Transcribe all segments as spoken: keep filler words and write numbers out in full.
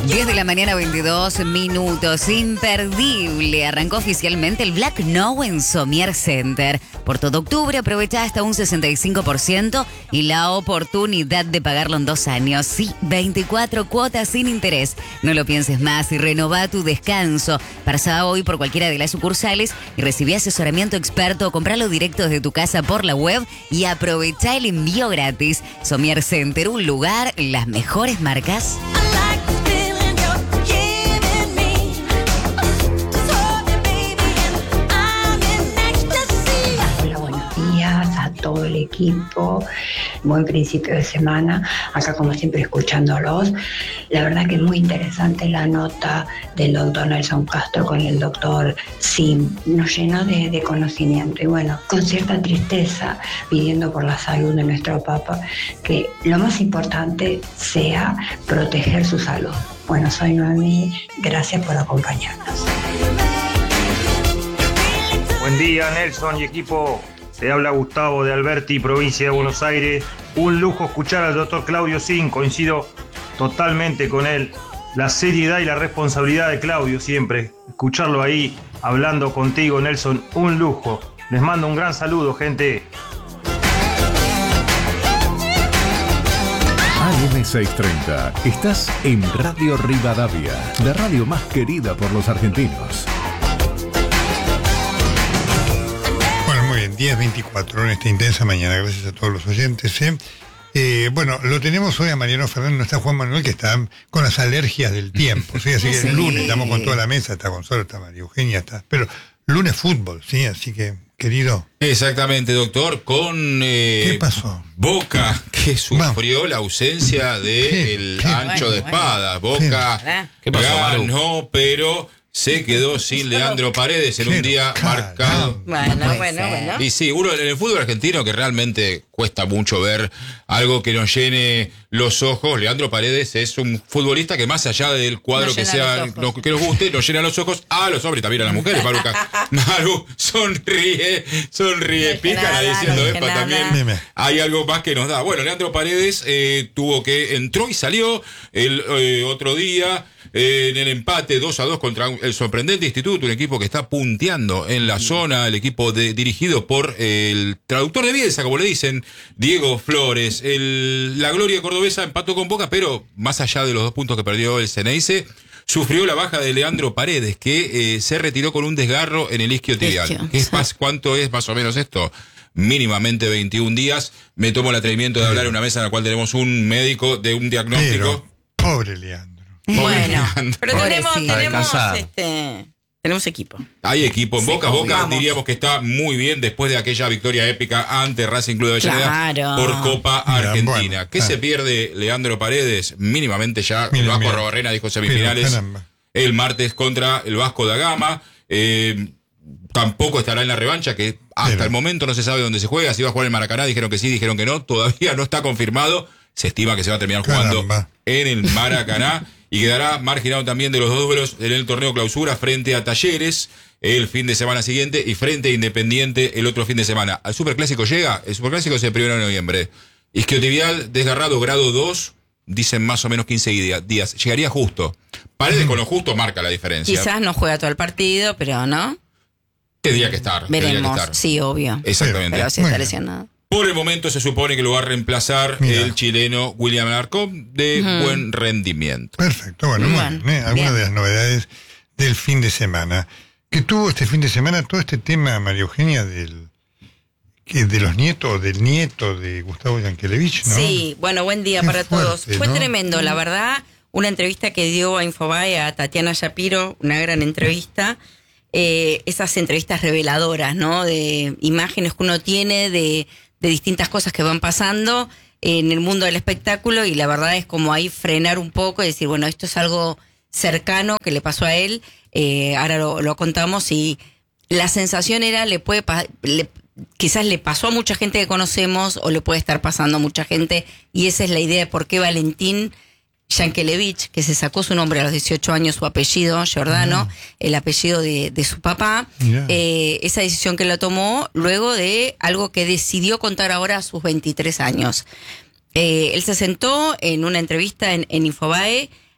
diez de la mañana, veintidós minutos. Imperdible. Arrancó oficialmente el Black Now en Somier Center. Por todo octubre aprovecha hasta un sesenta y cinco por ciento y la oportunidad de pagarlo en dos años. Sí, veinticuatro cuotas sin interés. No lo pienses más y renová tu descanso. Pasá hoy por cualquiera de las sucursales y recibí asesoramiento experto. Compralo directo desde tu casa por la web y aprovechá el envío gratis. Somier Center, un lugar, las mejores marcas. Todo el equipo, buen principio de semana, acá como siempre escuchándolos. La verdad que es muy interesante la nota del doctor Nelson Castro con el doctor Sim, nos llenó de, de conocimiento y bueno, con cierta tristeza, pidiendo por la salud de nuestro Papa, que lo más importante sea proteger su salud. Bueno, soy Noemí, gracias por acompañarnos. Buen día, Nelson y equipo. Te habla Gustavo de Alberti, provincia de Buenos Aires. Un lujo escuchar al doctor Claudio Sim, coincido totalmente con él. La seriedad y la responsabilidad de Claudio siempre. Escucharlo ahí, hablando contigo, Nelson, un lujo. Les mando un gran saludo, gente. A M seiscientos treinta, estás en Radio Rivadavia, la radio más querida por los argentinos. diez veinticuatro en esta intensa mañana, gracias a todos los oyentes. ¿eh? Eh, bueno, lo tenemos hoy a Mariano Fernández, no está Juan Manuel, que está con las alergias del tiempo, ¿sí? Así que sí. El lunes estamos con toda la mesa, está Gonzalo, está María Eugenia, está, pero lunes fútbol, ¿sí? Así que, querido. Exactamente, doctor, con eh, ¿qué pasó? Boca, que sufrió Vamos. la ausencia del de ancho bueno, de espada. Bueno. Boca sí. ¿Qué pasó, ganó, pero se quedó sin Leandro Paredes en Pero, un día caramba. marcado. Bueno, no bueno, bueno. Y sí, uno en el fútbol argentino que realmente cuesta mucho ver algo que nos llene los ojos. Leandro Paredes es un futbolista que más allá del cuadro que sea, no, que nos guste, nos llena los ojos a los hombres y también a las mujeres. Maru, Maru sonríe, sonríe, no pícara diciendo, no epa, también hay algo más que nos da. Bueno, Leandro Paredes eh, tuvo que, entró y salió el eh, otro día eh, en el empate dos a dos contra el sorprendente Instituto, un equipo que está punteando en la zona, el equipo de, dirigido por el traductor de Bielsa, como le dicen, Diego Flores. El, la gloria cordobesa empató con Boca, pero más allá de los dos puntos que perdió el Ceneice, sufrió la baja de Leandro Paredes, que eh, se retiró con un desgarro en el isquiotibial. ¿Qué es más, ¿Cuánto es más o menos esto? Mínimamente veintiún días. Me tomo el atrevimiento de hablar en una mesa en la cual tenemos un médico de un diagnóstico. Pero, pobre Leandro. Pobre bueno, Leandro. pero tenemos, sí, tenemos este... Tenemos equipo. Hay equipo en sí, Boca. Boca vamos. diríamos que está muy bien después de aquella victoria épica ante Racing Club de Avellaneda claro. por Copa Argentina. Bueno, ¿Qué claro. se pierde Leandro Paredes? Mínimamente ya mira, el Vasco mira. Robarrena dijo semifinales Pero, el martes contra el Vasco da Gama. Eh, tampoco estará en la revancha, que hasta Pero. el momento no se sabe dónde se juega. Si va a jugar en Maracaná, dijeron que sí, dijeron que no. Todavía no está confirmado. Se estima que se va a terminar jugando Caramba. en el Maracaná. Y quedará marginado también de los dos duelos en el torneo clausura frente a Talleres el fin de semana siguiente y frente a Independiente el otro fin de semana. ¿Al Superclásico llega? El Superclásico es el primero de noviembre. Isquiotibial desgarrado grado dos, dicen más o menos quince días. Llegaría justo. Paredes mm. con lo justo marca la diferencia. Quizás no juega todo el partido, pero no. Tendría que estar. Veremos, tendría que estar. Sí, obvio. Exactamente. Pero si está lesionado. Por el momento se supone que lo va a reemplazar Mira. el chileno William Alarcón, de uh-huh. buen rendimiento. Perfecto, bueno, muy bien, ¿eh? Algunas bien. de las novedades del fin de semana. Que tuvo este fin de semana todo este tema, María Eugenia, del que de los nietos, del nieto de Gustavo Yankelevich, ¿no? Sí, bueno, buen día Qué para fuerte, todos. Fue ¿no? tremendo, la verdad. Una entrevista que dio a Infobae a Tatiana Shapiro, una gran entrevista. Eh, esas entrevistas reveladoras, ¿no? De imágenes que uno tiene de... de distintas cosas que van pasando en el mundo del espectáculo y la verdad es como ahí frenar un poco y decir, bueno, esto es algo cercano que le pasó a él, eh, ahora lo, lo contamos y la sensación era, le puede le, quizás le pasó a mucha gente que conocemos o le puede estar pasando a mucha gente y esa es la idea de por qué Valentín Yankelevich, que se sacó su nombre a los dieciocho años, su apellido, Giordano, yeah. el apellido de, de su papá, yeah. eh, esa decisión que lo tomó luego de algo que decidió contar ahora a sus veintitrés años. Eh, él se sentó en una entrevista en, en Infobae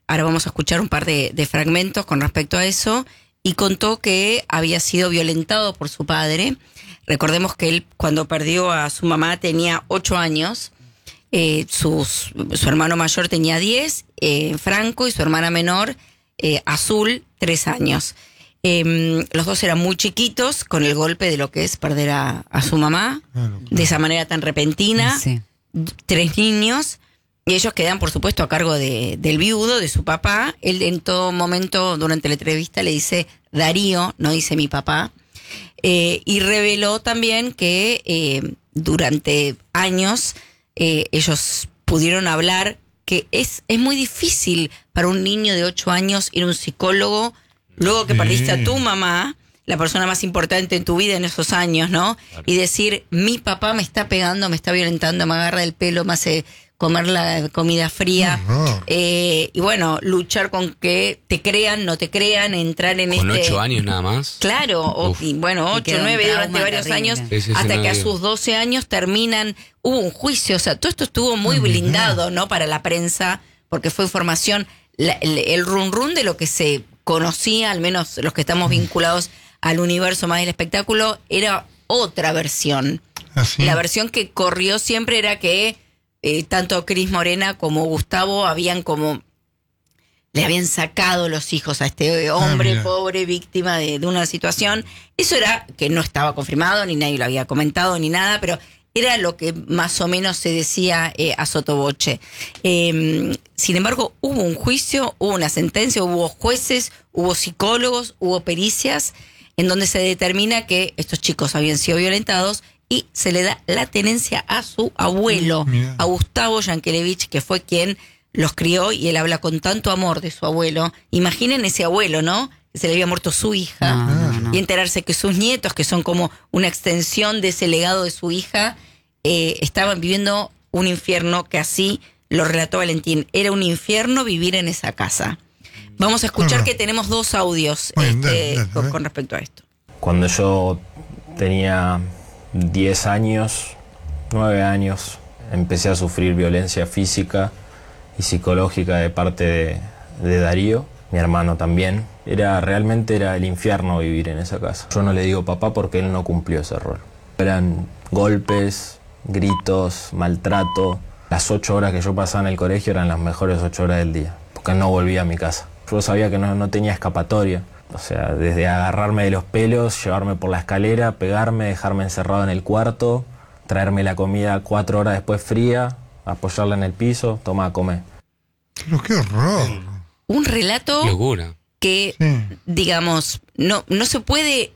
ahora vamos a escuchar un par de, de fragmentos con respecto a eso, y contó que había sido violentado por su padre. Recordemos que él, cuando perdió a su mamá, tenía ocho años, eh, sus, su hermano mayor tenía diez, eh, Franco, y su hermana menor, eh, Azul, tres años. Eh, los dos eran muy chiquitos, con el golpe de lo que es perder a, a su mamá, claro, claro. de esa manera tan repentina, sí. tres niños, y ellos quedan, por supuesto, a cargo de, del viudo, de su papá. Él en todo momento, durante la entrevista, le dice Darío, no dice mi papá, eh, y reveló también que eh, durante años eh, ellos pudieron hablar, que es, es muy difícil para un niño de ocho años ir a un psicólogo, luego que perdiste a tu mamá, la persona más importante en tu vida en esos años, ¿no? Claro. Y decir, mi papá me está pegando, me está violentando, me agarra del pelo, me hace comer la comida fría. Uh-huh. eh, y bueno, luchar con que te crean, no te crean, entrar en ¿Con este... ocho años nada más? Claro, o, y bueno, ocho, nueve, durante varios terrible. años, Ese hasta que a sus doce años terminan, hubo un juicio, o sea, todo esto estuvo muy uh-huh. blindado, ¿no? Para la prensa, porque fue información, la, el, el run run de lo que se conocía, al menos los que estamos vinculados al universo más del espectáculo, era otra versión. ¿Ah, sí? La versión que corrió siempre era que eh, tanto Cris Morena como Gustavo habían como le habían sacado los hijos a este hombre ah, pobre, víctima de, de una situación. Eso era que no estaba confirmado, ni nadie lo había comentado, ni nada, pero era lo que más o menos se decía eh, a sotoboche. Eh, sin embargo, hubo un juicio, hubo una sentencia, hubo jueces, hubo psicólogos, hubo pericias, en donde se determina que estos chicos habían sido violentados y se le da la tenencia a su abuelo, Mira. a Gustavo Yankelevich, que fue quien los crió, y él habla con tanto amor de su abuelo. Imaginen ese abuelo, ¿no? Que se le había muerto su hija, no, no, no. y enterarse que sus nietos, que son como una extensión de ese legado de su hija, eh, estaban viviendo un infierno, que así lo relató Valentín. Era un infierno vivir en esa casa. Vamos a escuchar bueno. que tenemos dos audios bueno, este, dale, dale, con, con respecto a esto. Cuando yo tenía diez años, nueve años, empecé a sufrir violencia física y psicológica de parte de, de Darío, mi hermano también. Era, realmente era el infierno vivir en esa casa. Yo no le digo papá porque él no cumplió ese rol. Eran golpes, gritos, maltrato. Las ocho horas que yo pasaba en el colegio eran las mejores ocho horas del día, porque no volvía a mi casa. Yo sabía que no, no tenía escapatoria. O sea, desde agarrarme de los pelos, llevarme por la escalera, pegarme, dejarme encerrado en el cuarto, traerme la comida cuatro horas después fría, apoyarla en el piso, toma a comer. Pero qué horror. Un relato Locura. que, sí. digamos, no, no se puede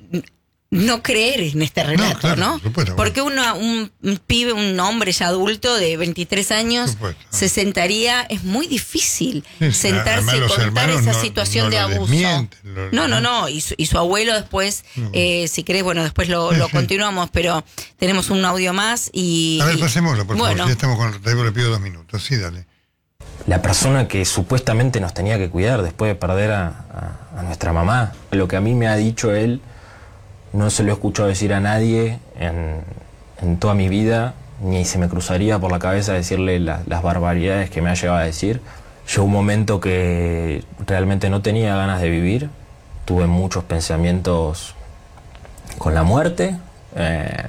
no creer en este relato, ¿no? Claro, ¿no? Supuesto, porque uno, un, un pibe, un hombre ya adulto de veintitrés años, supuesto. se sentaría, es muy difícil sí, sentarse y contar esa no, situación no de abuso. Desmiente, lo, no, no, no, y su, y su abuelo después, no. eh, si querés, bueno, después lo, sí, lo sí. continuamos, pero tenemos un audio más y... A ver, pasémoslo, por bueno. favor, ya estamos con el rotativo, le pido dos minutos, sí, dale. La persona que supuestamente nos tenía que cuidar después de perder a, a, a nuestra mamá, lo que a mí me ha dicho él, no se lo he escuchado decir a nadie en, en toda mi vida, ni se me cruzaría por la cabeza decirle la, las barbaridades que me ha llegado a decir. Llegó un momento que realmente no tenía ganas de vivir, tuve muchos pensamientos con la muerte, eh,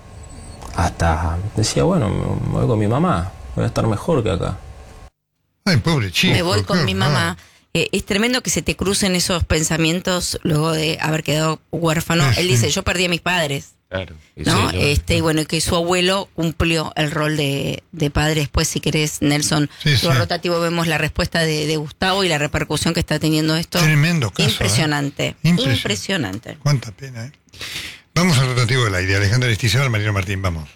hasta decía, bueno, me voy con mi mamá, voy a estar mejor que acá. Ay, pobre chico. Me voy con mi mamá. Eh, es tremendo que se te crucen esos pensamientos luego de haber quedado huérfano. Sí, Él dice, yo perdí a mis padres. Claro. ¿No? Sí, este, y bueno, que su abuelo cumplió el rol de, de padre. Después, si querés, Nelson, sí, tu sí. rotativo, vemos la respuesta de, de Gustavo y la repercusión que está teniendo esto. Tremendo caso. Impresionante. ¿eh? Impresionante. Impresionante. Cuánta pena, ¿eh? Vamos al rotativo del aire. Alejandra Aristizábal, Mariano Martín, vamos.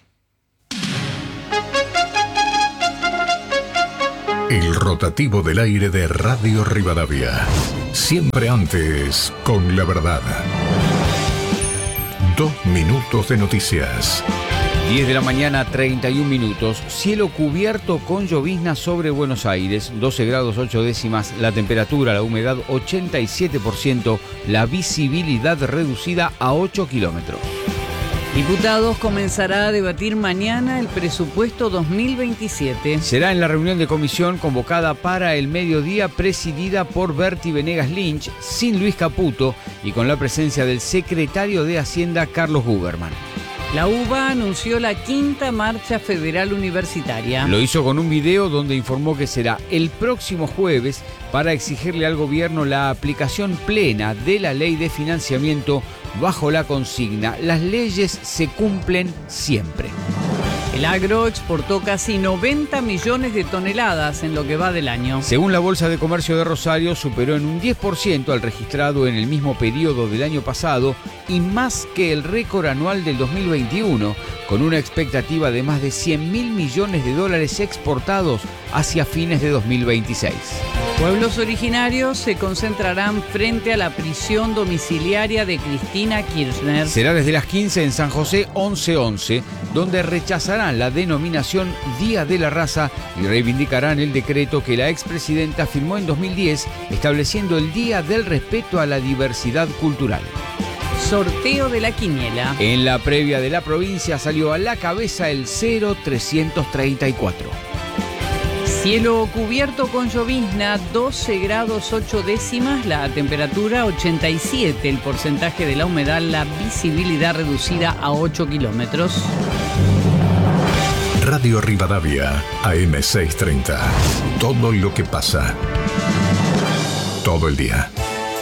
El rotativo del aire de Radio Rivadavia. Siempre antes con la verdad. Dos minutos de noticias. diez de la mañana, treinta y un minutos. Cielo cubierto con llovizna sobre Buenos Aires. doce grados ocho décimas la temperatura, la humedad ochenta y siete por ciento, la visibilidad reducida a ocho kilómetros. Diputados comenzará a debatir mañana el presupuesto dos mil veintisiete. Será en la reunión de comisión convocada para el mediodía, presidida por Berti Venegas Lynch, sin Luis Caputo y con la presencia del secretario de Hacienda, Carlos Guberman. La U B A anunció la quinta marcha federal universitaria. Lo hizo con un video donde informó que será el próximo jueves para exigirle al gobierno la aplicación plena de la ley de financiamiento bajo la consigna: las leyes se cumplen siempre. El agro exportó casi noventa millones de toneladas en lo que va del año. Según la Bolsa de Comercio de Rosario, superó en un diez por ciento al registrado en el mismo periodo del año pasado y más que el récord anual del dos mil veintiuno, con una expectativa de más de cien mil millones de dólares exportados hacia fines de dos mil veintiséis. Pueblos originarios se concentrarán frente a la prisión domiciliaria de Cristina Kirchner. Será desde las quince en San José once once, donde rechazarán la denominación Día de la Raza y reivindicarán el decreto que la expresidenta firmó en dos mil diez, estableciendo el Día del Respeto a la Diversidad Cultural. Sorteo de la quiniela. En la previa de la provincia salió a la cabeza el cero trescientos treinta y cuatro. Cielo cubierto con llovizna, doce grados ocho décimas, la temperatura ochenta y siete, el porcentaje de la humedad, la visibilidad reducida a ocho kilómetros. Radio Rivadavia, A M seiscientos treinta. Todo lo que pasa. Todo el día.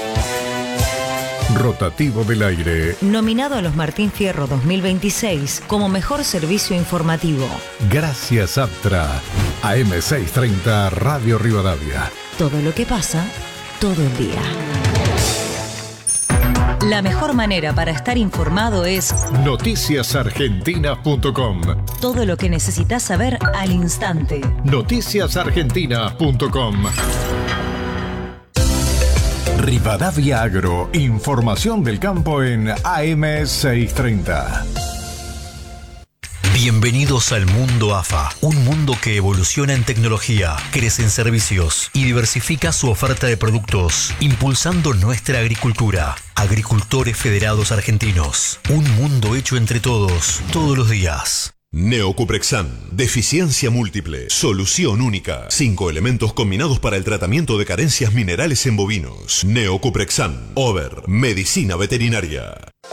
Rotativo del aire. Nominado a los Martín Fierro dos mil veintiséis como mejor servicio informativo. Gracias, Aptra. A M seiscientos treinta, Radio Rivadavia. Todo lo que pasa, todo el día. La mejor manera para estar informado es noticias argentinas punto com. Todo lo que necesitas saber al instante. noticias argentinas punto com. Rivadavia Agro, información del campo en A M seiscientos treinta. Bienvenidos al mundo A F A, un mundo que evoluciona en tecnología, crece en servicios y diversifica su oferta de productos, impulsando nuestra agricultura. Agricultores Federados Argentinos, un mundo hecho entre todos, todos los días. Neocuprexan, deficiencia múltiple, solución única. Cinco elementos combinados para el tratamiento de carencias minerales en bovinos. Neocuprexan, Over, medicina veterinaria.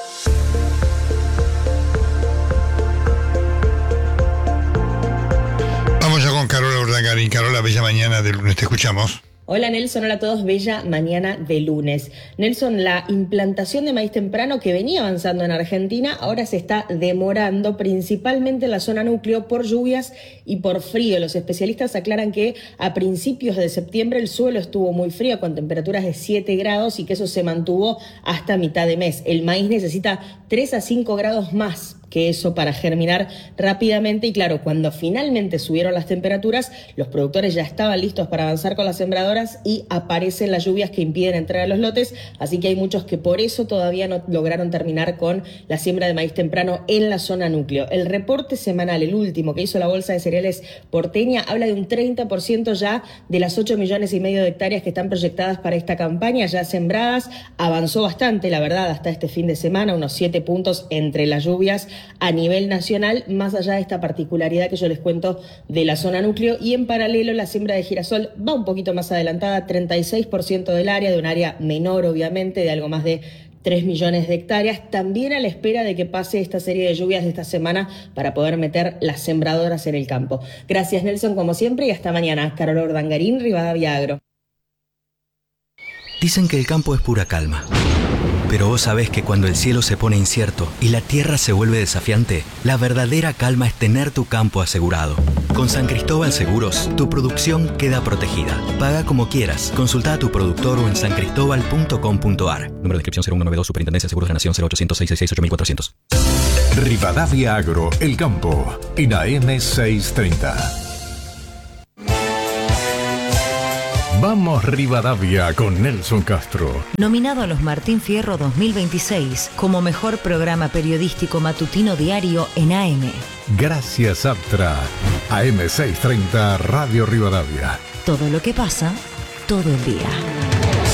Vamos ya con Carola Urdangarín. Carola, bella mañana de lunes, te escuchamos. Hola Nelson, hola a todos, bella mañana de lunes. Nelson, la implantación de maíz temprano que venía avanzando en Argentina ahora se está demorando, principalmente en la zona núcleo por lluvias y por frío. Los especialistas aclaran que a principios de septiembre el suelo estuvo muy frío con temperaturas de siete grados y que eso se mantuvo hasta mitad de mes. El maíz necesita tres a cinco grados más que eso para germinar rápidamente y claro, cuando finalmente subieron las temperaturas, los productores ya estaban listos para avanzar con las sembradoras y aparecen las lluvias que impiden entrar a los lotes, así que hay muchos que por eso todavía no lograron terminar con la siembra de maíz temprano en la zona núcleo. El reporte semanal, el último que hizo la Bolsa de Cereales porteña, habla de un treinta por ciento ya de las ocho millones y medio de hectáreas que están proyectadas para esta campaña, ya sembradas. Avanzó bastante, la verdad, hasta este fin de semana, unos siete puntos entre las lluvias a nivel nacional, más allá de esta particularidad que yo les cuento de la zona núcleo. Y en paralelo la siembra de girasol va un poquito más adelantada, treinta y seis por ciento del área, de un área menor obviamente, de algo más de tres millones de hectáreas, también a la espera de que pase esta serie de lluvias de esta semana para poder meter las sembradoras en el campo. Gracias Nelson, como siempre, y hasta mañana. Carola Urdangarín, Rivadavia Agro. Dicen que el campo es pura calma. Pero vos sabés que cuando el cielo se pone incierto y la tierra se vuelve desafiante, la verdadera calma es tener tu campo asegurado. Con San Cristóbal Seguros, tu producción queda protegida. Paga como quieras. Consulta a tu productor o en san cristóbal punto com punto ar. Número de inscripción cero uno noventa y dos, Superintendencia de Seguros de Nación cero ochocientos seiscientos sesenta y seis, ocho mil cuatrocientos. Rivadavia Agro, el campo, en A M seiscientos treinta. Vamos Rivadavia con Nelson Castro. Nominado a los Martín Fierro dos mil veintiséis como mejor programa periodístico matutino diario en A M. Gracias, Aptra. A M seiscientos treinta, Radio Rivadavia. Todo lo que pasa, todo el día.